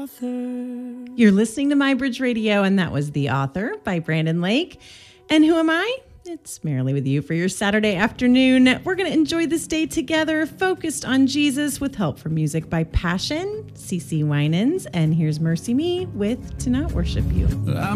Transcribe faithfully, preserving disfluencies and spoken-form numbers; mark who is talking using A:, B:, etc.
A: author.
B: You're listening to My Bridge Radio, and that was The Author by Brandon Lake. And who am I? It's Merrily with you for your Saturday afternoon. We're going to enjoy this day together, focused on Jesus, with help from music by Passion, C C Winans, and here's Mercy Me with To Not Worship You.